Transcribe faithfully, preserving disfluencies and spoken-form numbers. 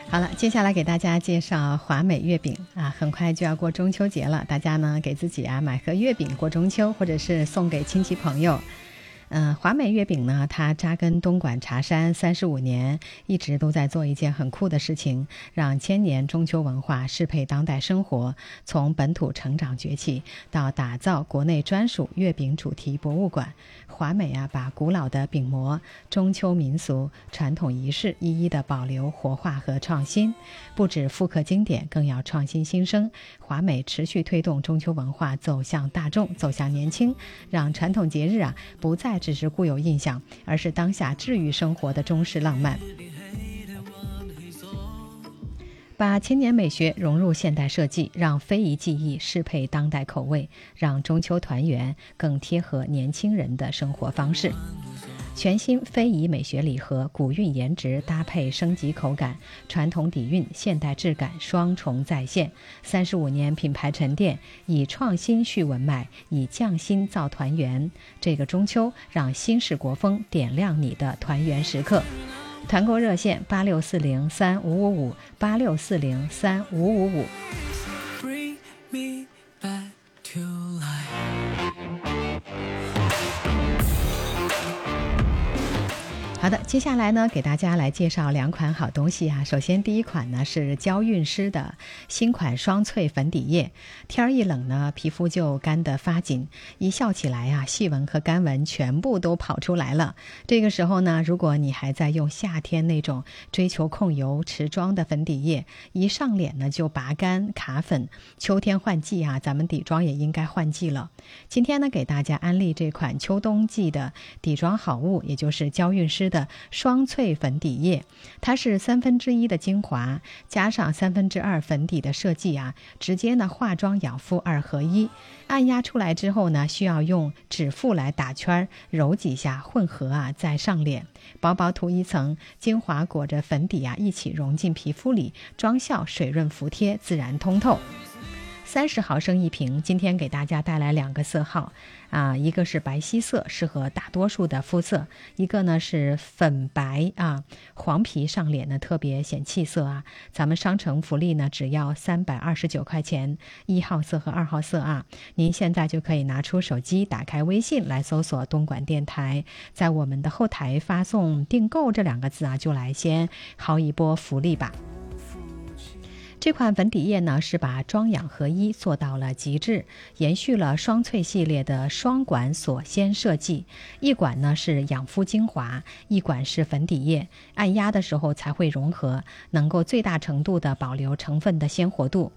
好了，接下来给大家介绍华美月饼啊，很快就要过中秋节了，大家呢给自己啊买盒月饼过中秋，或者是送给亲戚朋友。嗯，华美月饼呢，它扎根东莞茶山三十五年，一直都在做一件很酷的事情，让千年中秋文化适配当代生活。从本土成长崛起，到打造国内专属月饼主题博物馆，华美啊，把古老的饼模、中秋民俗、传统仪式一一的保留、活化和创新。不止复刻经典，更要创新新生。华美持续推动中秋文化走向大众，走向年轻，让传统节日啊不再只是固有印象，而是当下治愈生活的中式浪漫。把千年美学融入现代设计，让非遗技艺适配当代口味，让中秋团圆更贴合年轻人的生活方式。全新非遗美学礼盒，古韵颜值搭配升级口感，传统底蕴现代质感双重再现。三十五年品牌沉淀，以创新续文脉，以匠心造团圆。这个中秋，让新式国风点亮你的团圆时刻。团购热线八六四零三五五五八六四零三五五五。好的，接下来呢，给大家来介绍两款好东西啊。首先，第一款呢是娇韵诗的新款双萃粉底液。天儿一冷呢，皮肤就干得发紧，一笑起来啊，细纹和干纹全部都跑出来了。这个时候呢，如果你还在用夏天那种追求控油持妆的粉底液，一上脸呢就拔干卡粉，秋天换季啊，咱们底妆也应该换季了。今天呢，给大家安利这款秋冬季的底妆好物，也就是娇韵诗的双萃粉底液。它是三分之一的精华加上三分之二粉底的设计啊，直接呢化妆养肤二合一。按压出来之后呢，需要用指腹来打圈揉几下混合啊，再上脸，薄薄涂一层，精华裹着粉底啊一起融进皮肤里，妆效水润服帖，自然通透。三十毫升一瓶，今天给大家带来两个色号啊，一个是白皙色，适合大多数的肤色；一个呢是粉白啊，黄皮上脸呢特别显气色啊。咱们商城福利呢只要三百二十九块钱，一号色和二号色啊。您现在就可以拿出手机，打开微信来搜索东莞电台，在我们的后台发送订购这两个字啊，就来先薅一波福利吧。这款粉底液呢，是把妆养合一做到了极致，延续了双萃系列的双管锁鲜设计。一管呢是养肤精华，一管是粉底液，按压的时候才会融合，能够最大程度的保留成分的鲜活度。